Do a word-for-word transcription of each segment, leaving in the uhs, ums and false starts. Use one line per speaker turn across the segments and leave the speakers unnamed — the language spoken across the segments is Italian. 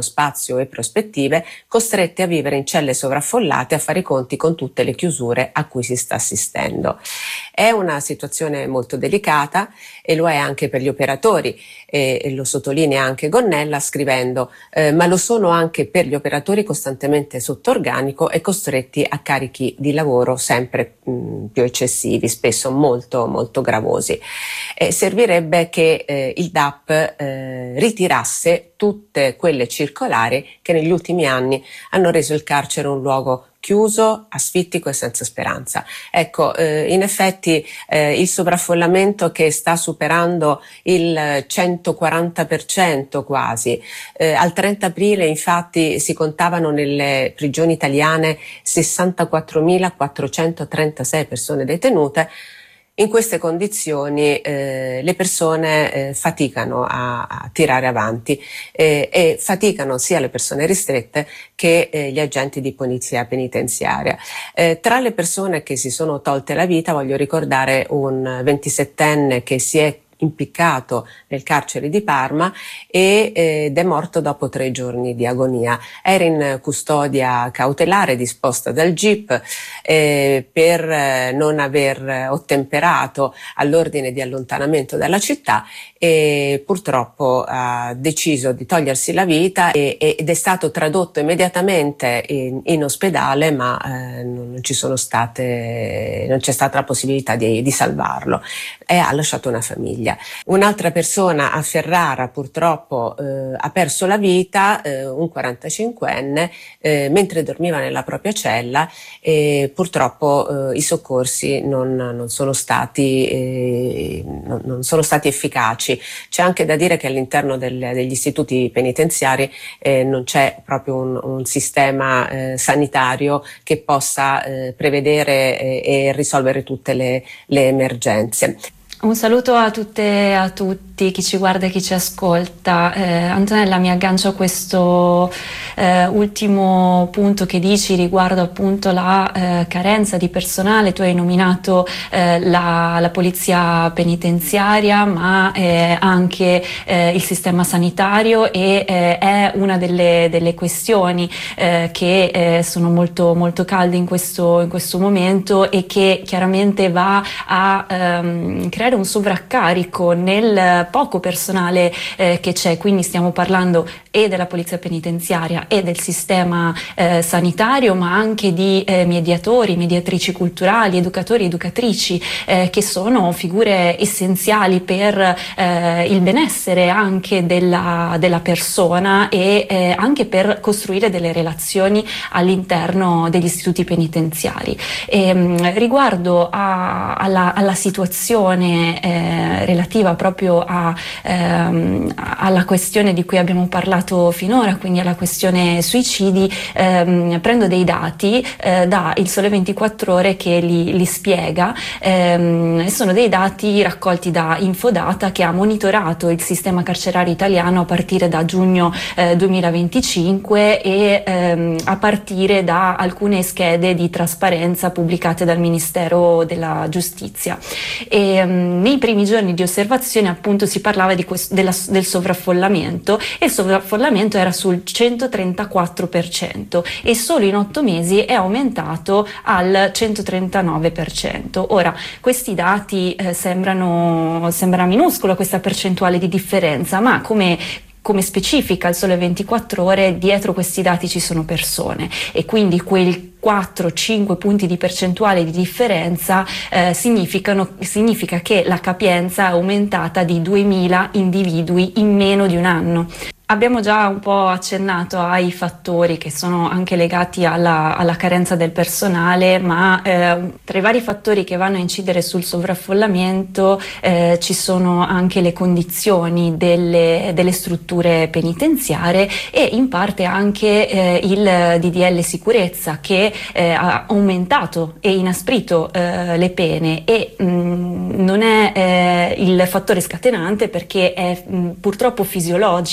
spazio e prospettive, costretti a vivere in celle sovraffollate, a fare i conti con tutte le chiusure a cui si sta assistendo. È una situazione molto delicata e lo è anche per gli operatori, e, e lo sottolinea anche Gonnella scrivendo eh, ma lo sono anche per gli operatori costantemente sotto organico e costretti a carichi di lavoro sempre mh, più eccessivi, spesso molto molto gravosi. Eh, servirebbe che eh, il D A P eh, ritirasse tutte quelle circolari che negli ultimi anni hanno reso il carcere un luogo chiuso, asfittico e senza speranza. Ecco, eh, in effetti eh, il sovraffollamento che sta superando il centoquaranta per cento quasi, eh, al trenta aprile infatti si contavano nelle prigioni italiane sessantaquattromilaquattrocentotrentasei persone detenute. In queste condizioni eh, le persone eh, faticano a, a tirare avanti eh, e faticano sia le persone ristrette che eh, gli agenti di polizia penitenziaria. Eh, tra le persone che si sono tolte la vita voglio ricordare un ventisettenne che si è impiccato nel carcere di Parma e, eh, ed è morto dopo tre giorni di agonia. Era in custodia cautelare disposta dal G I P eh, per eh, non aver ottemperato all'ordine di allontanamento dalla città e purtroppo ha deciso di togliersi la vita e, ed è stato tradotto immediatamente in, in ospedale, ma eh, non ci sono state, non c'è stata la possibilità di, di salvarlo e ha lasciato una famiglia. Un'altra persona a Ferrara purtroppo eh, ha perso la vita, eh, un quarantacinquenne, eh, mentre dormiva nella propria cella e purtroppo eh, i soccorsi non, non, sono stati, eh, non, non sono stati efficaci. C'è anche da dire che all'interno del, degli istituti penitenziari eh, non c'è proprio un, un sistema eh, sanitario che possa eh, prevedere e, e risolvere tutte le, le emergenze.
Un saluto a tutte e a tutti, chi ci guarda e chi ci ascolta. Eh, Antonella, mi aggancio a questo eh, ultimo punto che dici riguardo appunto la eh, carenza di personale. Tu hai nominato eh, la, la polizia penitenziaria, ma eh, anche eh, il sistema sanitario e eh, è una delle, delle questioni eh, che eh, sono molto, molto calde in questo, in questo momento e che chiaramente va a ehm, creare un sovraccarico nel poco personale eh, che c'è, quindi stiamo parlando e della polizia penitenziaria e del sistema eh, sanitario, ma anche di eh, mediatori, mediatrici culturali, educatori, educatrici eh, che sono figure essenziali per eh, il benessere anche della, della persona e eh, anche per costruire delle relazioni all'interno degli istituti penitenziari. E, mh, riguardo a, alla, alla situazione Eh, relativa proprio a, ehm, alla questione di cui abbiamo parlato finora, quindi alla questione suicidi, ehm, prendo dei dati eh, da Il Sole ventiquattro Ore che li, li spiega. Ehm, sono dei dati raccolti da Infodata, che ha monitorato il sistema carcerario italiano a partire da giugno eh, duemilaventicinque e ehm, a partire da alcune schede di trasparenza pubblicate dal Ministero della Giustizia. E, nei primi giorni di osservazione appunto si parlava di questo, della, del sovraffollamento e il sovraffollamento era sul centotrentaquattro per cento e solo in otto mesi è aumentato al centotrentanove per cento. Ora, questi dati eh, sembrano, sembra minuscola questa percentuale di differenza, ma come Come specifica Il Sole ventiquattro Ore, dietro questi dati ci sono persone e quindi quel quattro cinque punti di percentuale di differenza eh, significano, significa che la capienza è aumentata di duemila individui in meno di un anno. Abbiamo già un po' accennato ai fattori che sono anche legati alla, alla carenza del personale, ma eh, tra i vari fattori che vanno a incidere sul sovraffollamento eh, ci sono anche le condizioni delle, delle strutture penitenziarie e in parte anche eh, il D D L sicurezza che eh, ha aumentato e inasprito eh, le pene e mh, non è eh, il fattore scatenante perché è mh, purtroppo fisiologica questa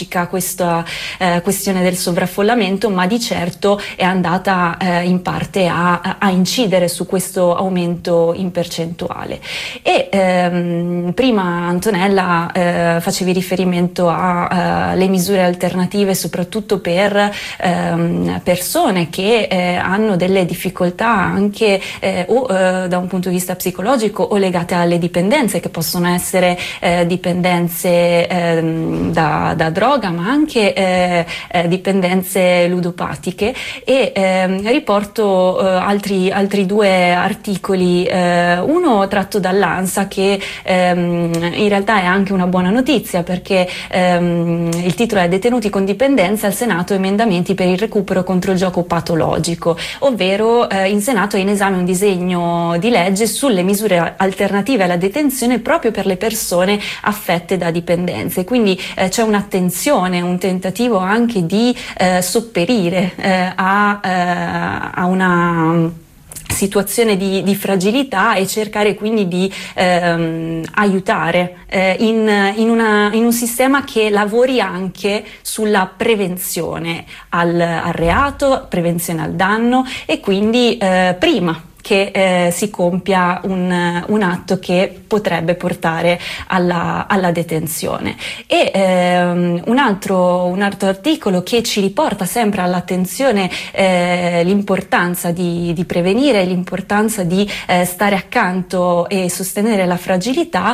questa eh, questione del sovraffollamento, ma di certo è andata eh, in parte a, a incidere su questo aumento in percentuale. E ehm, prima Antonella eh, facevi riferimento alle misure alternative soprattutto per ehm, persone che eh, hanno delle difficoltà anche eh, o eh, da un punto di vista psicologico o legate alle dipendenze, che possono essere eh, dipendenze ehm, da, da droga, ma anche eh, eh, dipendenze ludopatiche. E ehm, riporto eh, altri, altri due articoli, eh, uno tratto dall'ANSA che ehm, in realtà è anche una buona notizia, perché ehm, il titolo è "Detenuti con dipendenza, al Senato emendamenti per il recupero contro il gioco patologico", ovvero eh, in Senato è in esame un disegno di legge sulle misure alternative alla detenzione proprio per le persone affette da dipendenze. Quindi eh, c'è un'attenzione, un tentativo anche di eh, sopperire eh, a, eh, a una situazione di, di fragilità e cercare quindi di ehm, aiutare eh, in, in, una, in un sistema che lavori anche sulla prevenzione al, al reato, prevenzione al danno, e quindi eh, prima che eh, si compia un, un atto che potrebbe portare alla, alla detenzione. E ehm, un, altro, un altro articolo che ci riporta sempre all'attenzione eh, l'importanza di, di prevenire, l'importanza di eh, stare accanto e sostenere la fragilità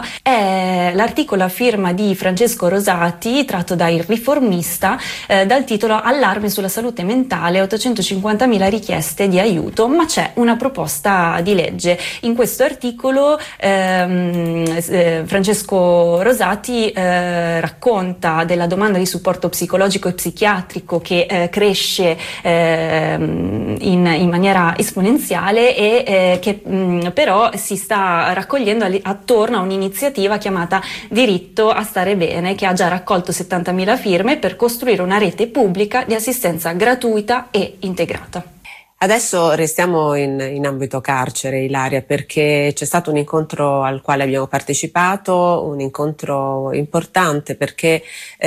è l'articolo a firma di Francesco Rosati, tratto da Il Riformista, eh, dal titolo "Allarme sulla salute mentale, ottocentocinquantamila richieste di aiuto, ma c'è una proposta di legge". In questo articolo ehm, eh, Francesco Rosati eh, racconta della domanda di supporto psicologico e psichiatrico che eh, cresce eh, in, in maniera esponenziale e eh, che mh, però si sta raccogliendo attorno a un'iniziativa chiamata Diritto a stare bene, che ha già raccolto settantamila firme per costruire una rete pubblica di assistenza gratuita e integrata.
Adesso restiamo in, in ambito carcere, Ilaria, perché c'è stato un incontro al quale abbiamo partecipato, un incontro importante perché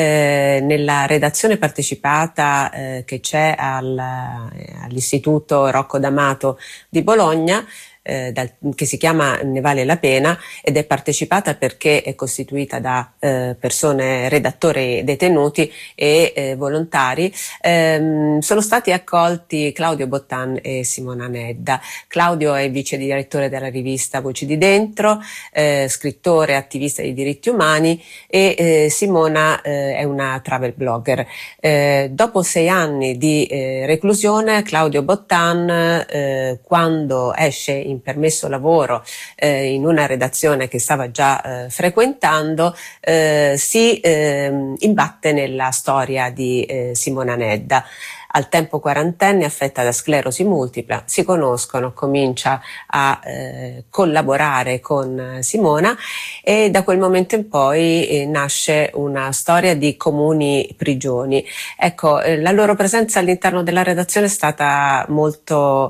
eh, nella redazione partecipata eh, che c'è al, all'Istituto Rocco D'Amato di Bologna, Eh, dal, che si chiama Ne vale la pena, ed è partecipata perché è costituita da eh, persone, redattori detenuti e eh, volontari. Ehm, sono stati accolti Claudio Bottan e Simona Nedda. Claudio è vice direttore della rivista Voci di Dentro, eh, scrittore, attivista dei diritti umani, e eh, Simona eh, è una travel blogger. Eh, dopo sei anni di eh, reclusione, Claudio Bottan, eh, quando esce in permesso lavoro eh, in una redazione che stava già eh, frequentando, eh, si eh, imbatte nella storia di eh, Simona Nedda. Al tempo quarantenne, affetta da sclerosi multipla, si conoscono, comincia a eh, collaborare con Simona e da quel momento in poi eh, nasce una storia di comuni prigioni. Ecco, eh, la loro presenza all'interno della redazione è stata molto,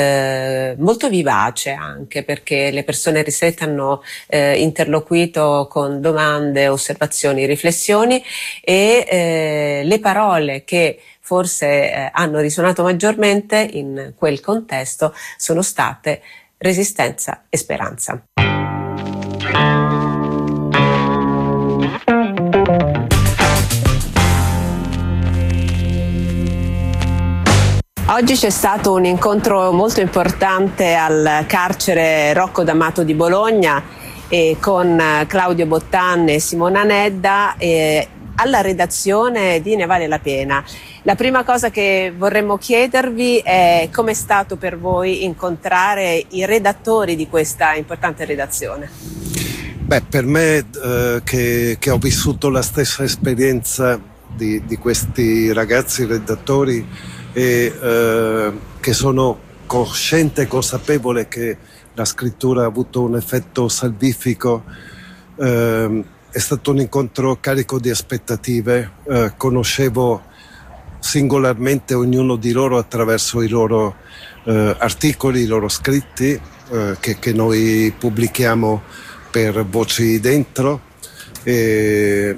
eh, molto vivace, anche perché le persone ristrette hanno eh, interloquito con domande, osservazioni, riflessioni, e eh, le parole che forse eh, hanno risuonato maggiormente in quel contesto sono state resistenza e speranza. Oggi c'è stato un incontro molto importante al carcere Rocco D'Amato di Bologna eh, con Claudio Bottan e Simona Nedda eh, alla redazione di Ne vale la pena. La prima cosa che vorremmo chiedervi è come è stato per voi incontrare i redattori di questa importante redazione.
Beh, per me eh, che, che ho vissuto la stessa esperienza di, di questi ragazzi redattori e eh, che sono cosciente e consapevole che la scrittura ha avuto un effetto salvifico, eh, è stato un incontro carico di aspettative. Eh, conoscevo singolarmente ognuno di loro attraverso i loro eh, articoli, i loro scritti eh, che, che noi pubblichiamo per Voci Dentro, e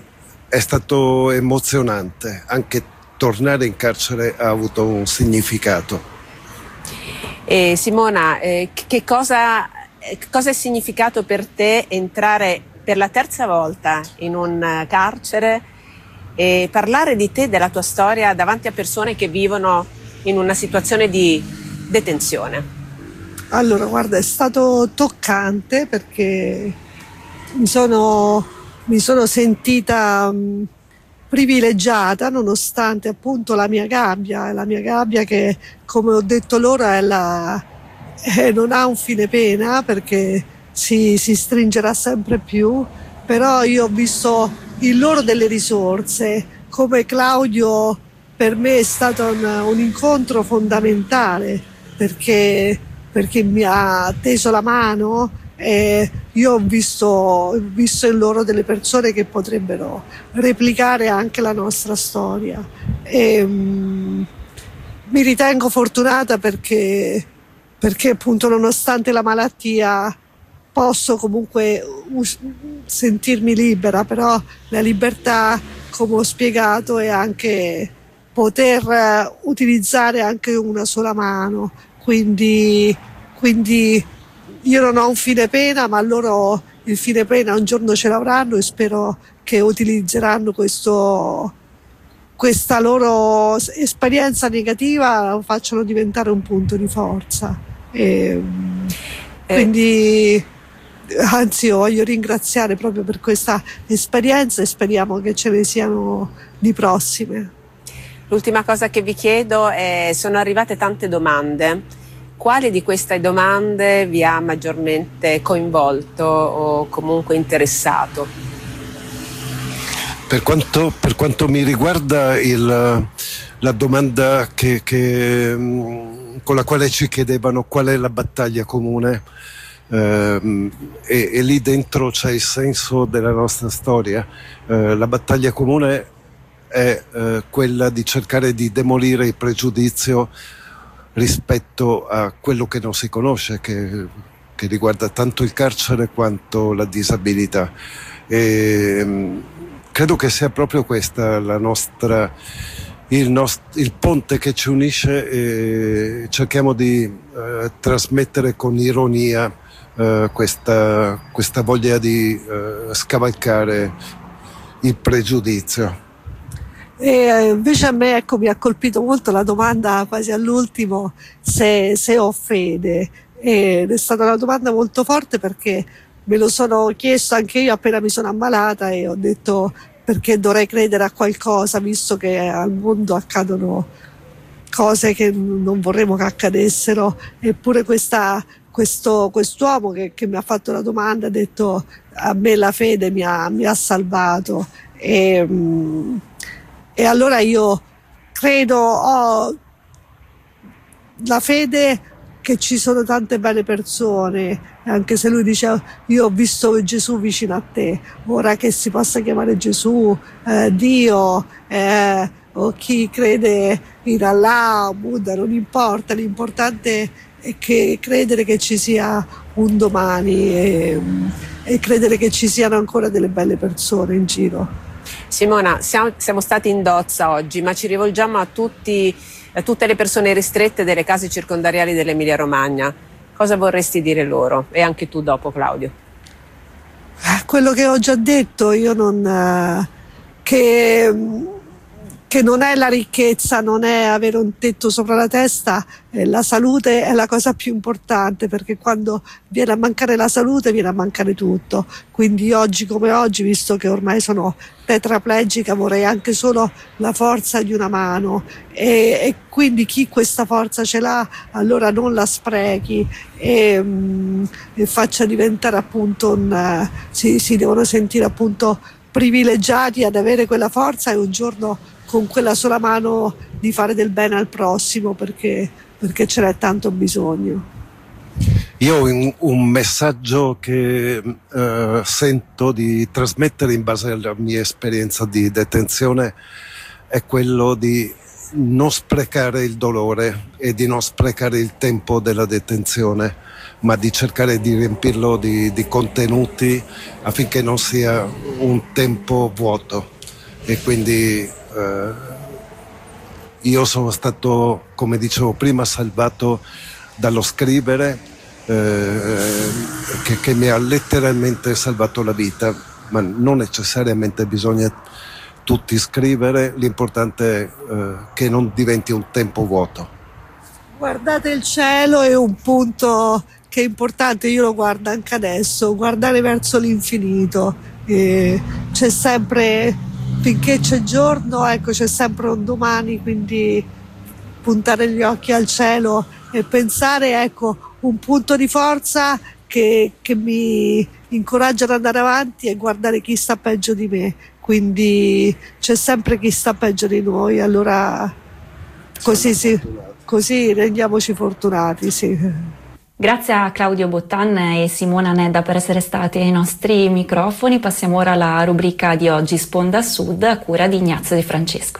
è stato emozionante, anche tornare in carcere ha avuto un significato.
E Simona, eh, che cosa, cosa è significato per te entrare per la terza volta in un carcere e parlare di te, della tua storia davanti a persone che vivono in una situazione di detenzione?
Allora, guarda, è stato toccante perché mi sono, mi sono sentita mh, privilegiata nonostante appunto la mia gabbia, la mia gabbia che, come ho detto loro, è la, eh, non ha un fine pena perché si, si stringerà sempre più, però io ho visto il loro delle risorse, come Claudio per me è stato un, un incontro fondamentale perché, perché mi ha teso la mano e io ho visto, ho visto in loro delle persone che potrebbero replicare anche la nostra storia e um, mi ritengo fortunata perché, perché appunto nonostante la malattia posso comunque us- sentirmi libera, però la libertà, come ho spiegato, è anche poter uh, utilizzare anche una sola mano, quindi, quindi io non ho un fine pena, ma loro il fine pena un giorno ce l'avranno e spero che utilizzeranno questo, questa loro esperienza negativa, la facciano diventare un punto di forza. E, quindi anzi io voglio ringraziare proprio per questa esperienza e speriamo che ce ne siano di prossime.
L'ultima cosa che vi chiedo è, sono arrivate tante domande. Quale di queste domande vi ha maggiormente coinvolto o comunque interessato?
Per quanto, per quanto mi riguarda, il, la domanda che, che, con la quale ci chiedevano qual è la battaglia comune, eh, e, e lì dentro c'è il senso della nostra storia. Eh, la battaglia comune è eh, quella di cercare di demolire il pregiudizio rispetto a quello che non si conosce, che, che riguarda tanto il carcere quanto la disabilità. E, mh, credo che sia proprio questa la nostra, il, nost- il ponte che ci unisce e cerchiamo di eh, trasmettere con ironia eh, questa, questa voglia di eh, scavalcare il pregiudizio.
E invece a me, ecco, mi ha colpito molto la domanda quasi all'ultimo se, se ho fede, ed è stata una domanda molto forte perché me lo sono chiesto anche io appena mi sono ammalata e ho detto perché dovrei credere a qualcosa visto che al mondo accadono cose che non vorremmo che accadessero, eppure questa, questo quest'uomo che, che mi ha fatto la domanda ha detto a me la fede mi ha, mi ha salvato e, e allora io credo, ho la fede che ci sono tante belle persone, anche se lui dice io ho visto Gesù vicino a te, ora che si possa chiamare Gesù, eh, Dio, eh, o chi crede in Allah o Buddha, non importa, l'importante è che credere che ci sia un domani e, e credere che ci siano ancora delle belle persone in giro.
Simona, siamo, siamo stati in Dozza oggi, ma ci rivolgiamo a tutti, a tutte le persone ristrette delle case circondariali dell'Emilia Romagna. Cosa vorresti dire loro? E anche tu dopo, Claudio.
Quello che ho già detto, io non... che... che non è la ricchezza, non è avere un tetto sopra la testa, eh, la salute è la cosa più importante, perché quando viene a mancare la salute viene a mancare tutto. Quindi oggi come oggi, visto che ormai sono tetraplegica, vorrei anche solo la forza di una mano e, e quindi chi questa forza ce l'ha allora non la sprechi e, mh, e faccia diventare appunto un, uh, si, si devono sentire appunto privilegiati ad avere quella forza e un giorno con quella sola mano di fare del bene al prossimo, perché, perché ce n'è tanto bisogno.
Io ho un, un messaggio che eh, sento di trasmettere in base alla mia esperienza di detenzione è quello di non sprecare il dolore e di non sprecare il tempo della detenzione, ma di cercare di riempirlo di, di contenuti affinché non sia un tempo vuoto. e quindi eh, io sono stato, come dicevo prima, salvato dallo scrivere, eh, che, che mi ha letteralmente salvato la vita, ma non necessariamente bisogna tutti scrivere, l'importante è eh, che non diventi un tempo vuoto.
Guardate il cielo è un punto che è importante, io lo guardo anche adesso, guardare verso l'infinito, e c'è sempre, finché c'è giorno, ecco, c'è sempre un domani, quindi puntare gli occhi al cielo e pensare, ecco, un punto di forza che, che mi incoraggia ad andare avanti e guardare chi sta peggio di me, quindi c'è sempre chi sta peggio di noi, allora così, sì, così rendiamoci fortunati, sì.
Grazie a Claudio Bottan e Simona Nedda per essere stati ai nostri microfoni. Passiamo ora alla rubrica di oggi, Sponda Sud, a cura di Ignazio De Francesco.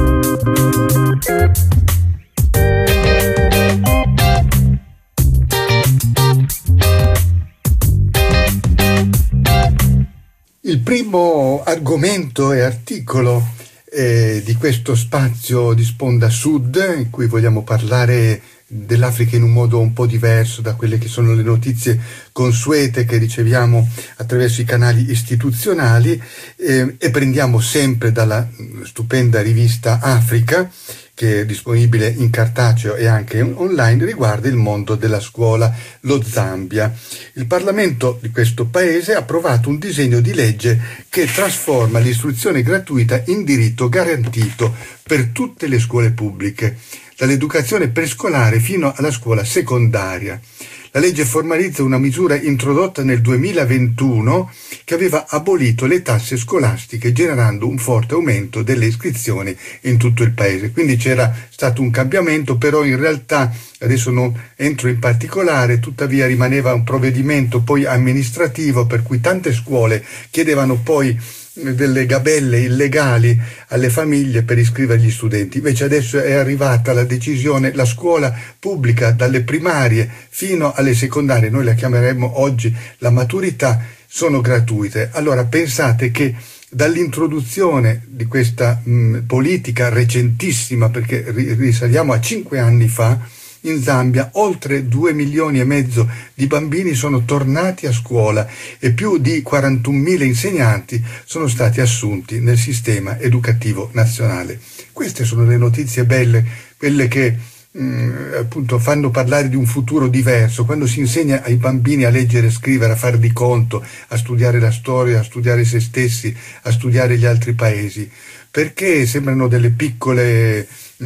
Il primo argomento e articolo eh, di questo spazio di Sponda Sud, in cui vogliamo parlare dell'Africa in un modo un po' diverso da quelle che sono le notizie consuete che riceviamo attraverso i canali istituzionali, eh, e prendiamo sempre dalla stupenda rivista Africa, che è disponibile in cartaceo e anche online, riguarda il mondo della scuola, lo Zambia. Il Parlamento di questo paese ha approvato un disegno di legge che trasforma l'istruzione gratuita in diritto garantito per tutte le scuole pubbliche, dall'educazione prescolare fino alla scuola secondaria. La legge formalizza una misura introdotta nel duemilaventuno che aveva abolito le tasse scolastiche, generando un forte aumento delle iscrizioni in tutto il paese. Quindi c'era stato un cambiamento, però in realtà, adesso non entro in particolare, tuttavia rimaneva un provvedimento poi amministrativo, per cui tante scuole chiedevano poi delle gabelle illegali alle famiglie per iscrivere gli studenti. Invece adesso è arrivata la decisione, la scuola pubblica dalle primarie fino alle secondarie, noi la chiameremo oggi la maturità, sono gratuite. Allora pensate che dall'introduzione di questa mh, politica recentissima, perché risaliamo a cinque anni fa, in Zambia oltre due milioni e mezzo di bambini sono tornati a scuola e più di quarantunomila insegnanti sono stati assunti nel sistema educativo nazionale. Queste sono le notizie belle, quelle che mh, appunto fanno parlare di un futuro diverso, quando si insegna ai bambini a leggere e scrivere, a far di conto, a studiare la storia, a studiare se stessi, a studiare gli altri paesi. Perché sembrano delle piccole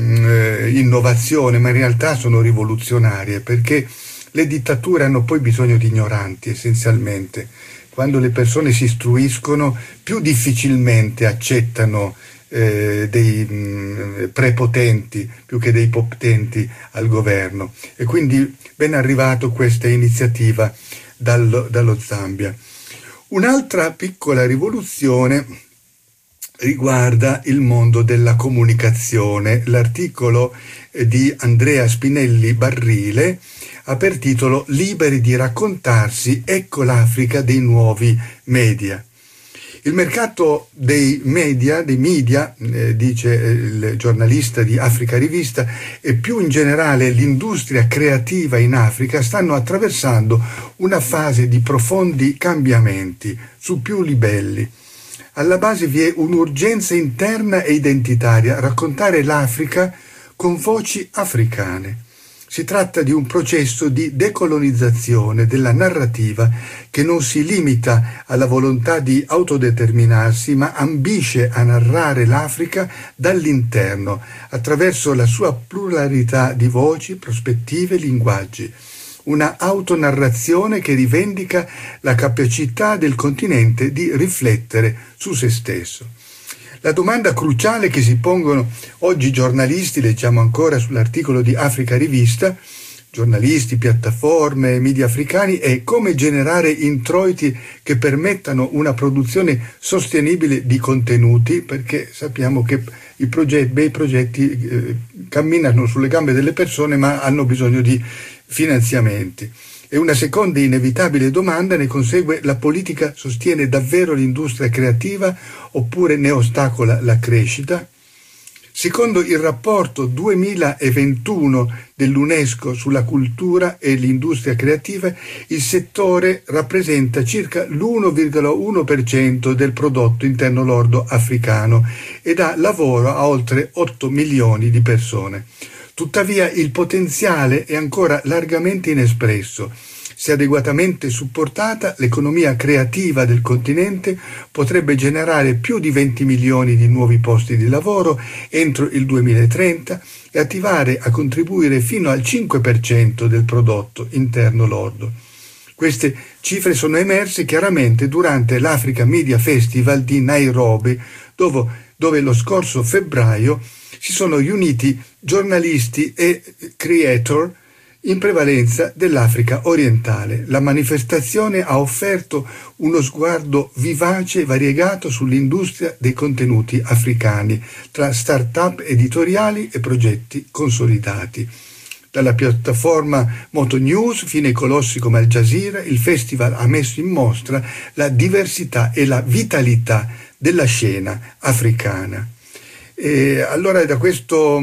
mh, innovazioni, ma in realtà sono rivoluzionarie, perché le dittature hanno poi bisogno di ignoranti essenzialmente. Quando le persone si istruiscono, più difficilmente accettano eh, dei mh, prepotenti più che dei potenti al governo. E quindi ben arrivato questa iniziativa dallo, dallo Zambia. Un'altra piccola rivoluzione riguarda il mondo della comunicazione. L'articolo di Andrea Spinelli Barrile ha per titolo Liberi di raccontarsi, ecco l'Africa dei nuovi media. Il mercato dei media, dei media, eh, dice il giornalista di Africa Rivista, e più in generale l'industria creativa in Africa stanno attraversando una fase di profondi cambiamenti su più livelli. Alla base vi è un'urgenza interna e identitaria, raccontare l'Africa con voci africane. Si tratta di un processo di decolonizzazione della narrativa che non si limita alla volontà di autodeterminarsi, ma ambisce a narrare l'Africa dall'interno, attraverso la sua pluralità di voci, prospettive e linguaggi. Una autonarrazione che rivendica la capacità del continente di riflettere su se stesso. La domanda cruciale che si pongono oggi i giornalisti, leggiamo ancora sull'articolo di Africa Rivista, giornalisti, piattaforme, media africani, è come generare introiti che permettano una produzione sostenibile di contenuti, perché sappiamo che i progetti, bei progetti eh, camminano sulle gambe delle persone ma hanno bisogno di finanziamenti. E una seconda inevitabile domanda ne consegue: la politica sostiene davvero l'industria creativa oppure ne ostacola la crescita? Secondo il rapporto duemilaventuno dell'UNESCO sulla cultura e l'industria creativa, il settore rappresenta circa l'uno virgola uno per cento del prodotto interno lordo africano e dà lavoro a oltre otto milioni di persone. Tuttavia il potenziale è ancora largamente inespresso. Se adeguatamente supportata, l'economia creativa del continente potrebbe generare più di venti milioni di nuovi posti di lavoro entro il duemilatrenta e attivare a contribuire fino al cinque per cento del prodotto interno lordo. Queste cifre sono emerse chiaramente durante l'Africa Media Festival di Nairobi, dove, dove lo scorso febbraio si sono riuniti giornalisti e creator in prevalenza dell'Africa orientale. La manifestazione ha offerto uno sguardo vivace e variegato sull'industria dei contenuti africani, tra start-up editoriali e progetti consolidati. Dalla piattaforma Moto News fino ai colossi come Al Jazeera, il festival ha messo in mostra la diversità e la vitalità della scena africana. E allora da questo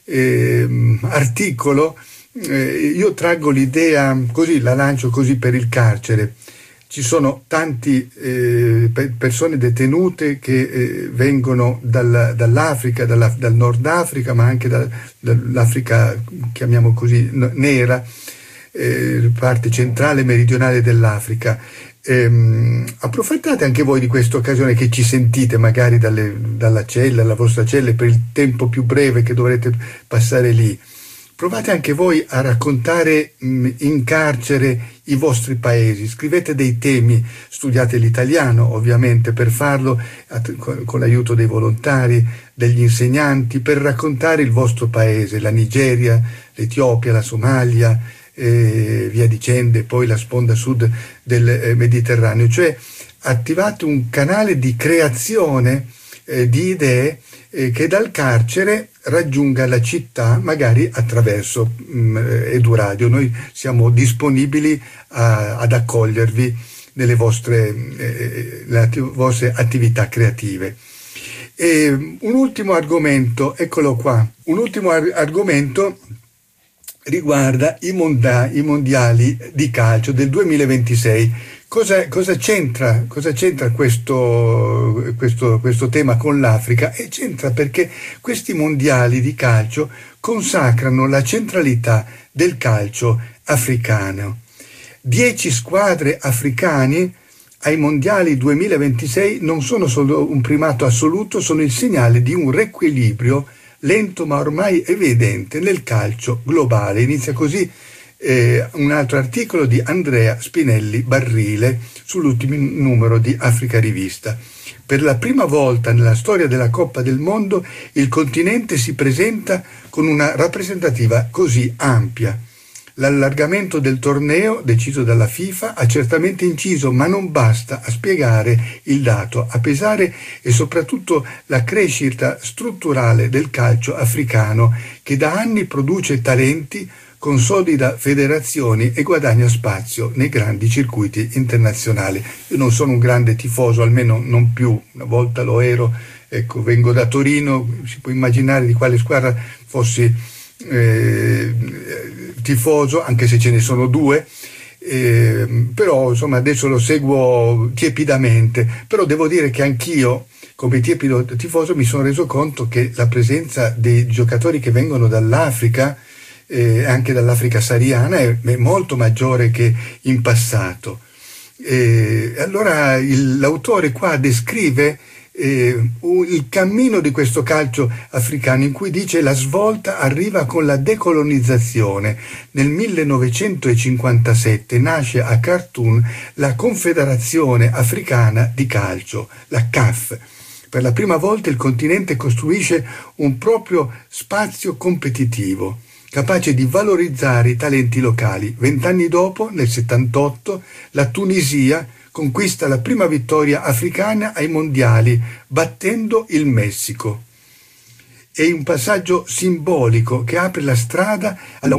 eh, articolo Eh, io traggo l'idea, così la lancio così per il carcere. Ci sono tanti eh, persone detenute che eh, vengono dal, dall'Africa, dalla, dal Nord Africa, ma anche da, dall'Africa, chiamiamo così, nera, eh, parte centrale e meridionale dell'Africa. Eh, approfittate anche voi di questa occasione che ci sentite magari dalle, dalla cella, dalla vostra cella, per il tempo più breve che dovrete passare lì. Provate anche voi a raccontare mh, in carcere i vostri paesi, scrivete dei temi, studiate l'italiano ovviamente per farlo at- con, con l'aiuto dei volontari, degli insegnanti, per raccontare il vostro paese, la Nigeria, l'Etiopia, la Somalia, eh, via dicendo, e poi la sponda sud del eh, Mediterraneo. Cioè attivate un canale di creazione eh, di idee eh, che dal carcere raggiunga la città, magari attraverso mh, Eduradio. Noi siamo disponibili a, ad accogliervi nelle vostre, eh, le atti- vostre attività creative. E un ultimo argomento, eccolo qua, un ultimo ar- argomento riguarda i, monda- i mondiali di calcio del duemilaventisei. Cosa, cosa c'entra, cosa c'entra questo, questo, questo tema con l'Africa? E c'entra perché questi mondiali di calcio consacrano la centralità del calcio africano. Dieci squadre africane ai mondiali duemilaventisei non sono solo un primato assoluto, sono il segnale di un riequilibrio lento ma ormai evidente nel calcio globale. Inizia così Eh, un altro articolo di Andrea Spinelli Barrile sull'ultimo numero di Africa Rivista. Per la prima volta nella storia della Coppa del Mondo il continente si presenta con una rappresentativa così ampia. L'allargamento del torneo, deciso dalla FIFA, ha certamente inciso, ma non basta a spiegare il dato. A pesare e soprattutto la crescita strutturale del calcio africano, che da anni produce talenti, consolida federazioni e guadagna spazio nei grandi circuiti internazionali. Io non sono un grande tifoso, almeno non più, una volta lo ero, ecco, vengo da Torino, si può immaginare di quale squadra fossi eh, tifoso, anche se ce ne sono due, eh, però insomma adesso lo seguo tiepidamente, però devo dire che anch'io, come tiepido tifoso, mi sono reso conto che la presenza dei giocatori che vengono dall'Africa, Eh, anche dall'Africa sahariana, è, è molto maggiore che in passato. E allora il, l'autore qua descrive eh, il cammino di questo calcio africano, in cui dice: la svolta arriva con la decolonizzazione. Nel millenovecentocinquantasette nasce a Khartoum la Confederazione Africana di Calcio, la C A F. Per la prima volta il continente costruisce un proprio spazio competitivo, capace di valorizzare i talenti locali. Vent'anni dopo, nel settantotto, la Tunisia conquista la prima vittoria africana ai mondiali, battendo il Messico. È un passaggio simbolico che apre la strada alla